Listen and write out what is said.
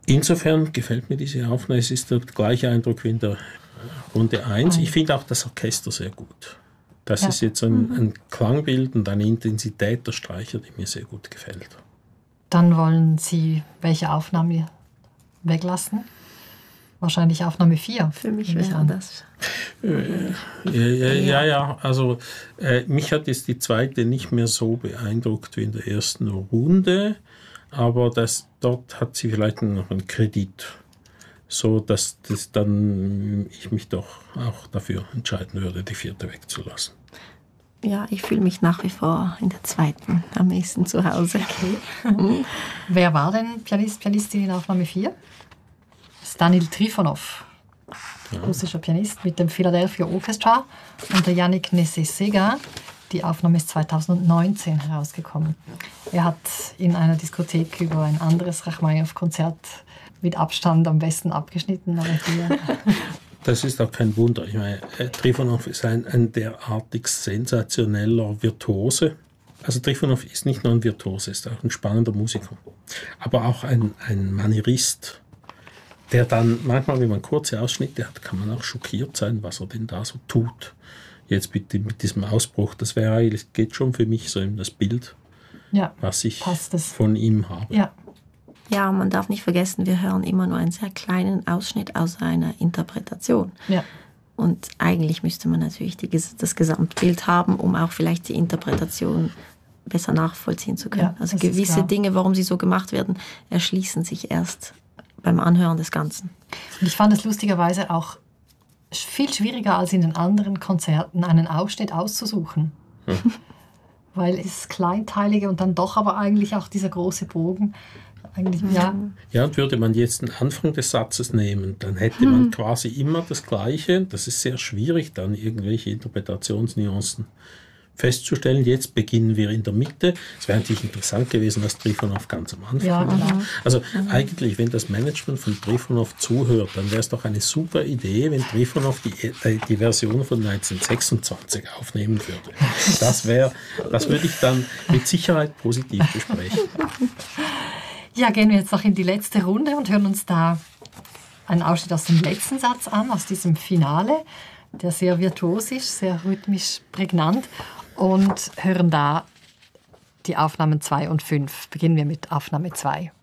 Insofern gefällt mir diese Aufnahme. Es ist der gleiche Eindruck wie in der Runde 1. Ich finde auch das Orchester sehr gut. Das ist jetzt ein Klangbild und eine Intensität der Streicher, die mir sehr gut gefällt. Dann wollen Sie welche Aufnahme weglassen? Wahrscheinlich Aufnahme 4. Für mich wäre das. Ja. Also mich hat jetzt die zweite nicht mehr so beeindruckt wie in der ersten Runde, aber dort hat sie vielleicht noch einen Kredit, so dass dann ich mich doch auch dafür entscheiden würde, die 4. wegzulassen. Ja, ich fühle mich nach wie vor in der 2. am ehesten zu Hause. Okay. Wer war denn Pianistin in Aufnahme 4? Danil Trifonov, russischer Pianist mit dem Philadelphia Orchestra, und der Yannick Nézet-Séguin. Die Aufnahme ist 2019 herausgekommen. Er hat in einer Diskothek über ein anderes Rachmaninow-Konzert mit Abstand am besten abgeschnitten. Aber hier das ist auch kein Wunder. Ich meine, Trifonov ist ein derartig sensationeller Virtuose. Also Trifonov ist nicht nur ein Virtuose, ist auch ein spannender Musiker, aber auch ein Manierist, der dann manchmal, wenn man kurze Ausschnitte hat, kann man auch schockiert sein, was er denn da so tut. Jetzt mit diesem Ausbruch, das wäre eigentlich, geht schon für mich so in das Bild, was ich von ihm habe. Ja, man darf nicht vergessen, wir hören immer nur einen sehr kleinen Ausschnitt aus einer Interpretation. Ja. Und eigentlich müsste man natürlich das Gesamtbild haben, um auch vielleicht die Interpretation besser nachvollziehen zu können. Ja, also gewisse Dinge, warum sie so gemacht werden, erschließen sich erst beim Anhören des Ganzen. Und ich fand es lustigerweise auch viel schwieriger als in den anderen Konzerten, einen Ausschnitt auszusuchen. Weil es kleinteilige und dann doch aber eigentlich auch dieser große Bogen. Ja, und würde man jetzt den Anfang des Satzes nehmen, dann hätte man quasi immer das Gleiche. Das ist sehr schwierig, dann irgendwelche Interpretationsnuancen festzustellen. Jetzt beginnen wir in der Mitte. Es wäre natürlich interessant gewesen, was Trifonov ganz am Anfang macht. Also eigentlich, wenn das Management von Trifonov zuhört, dann wäre es doch eine super Idee, wenn Trifonov die Version von 1926 aufnehmen würde. Das würde ich dann mit Sicherheit positiv besprechen. Ja, gehen wir jetzt noch in die letzte Runde und hören uns da einen Ausschnitt aus dem letzten Satz an, aus diesem Finale, der sehr virtuos ist, sehr rhythmisch prägnant, und hören da die Aufnahmen 2 und 5. Beginnen wir mit Aufnahme 2.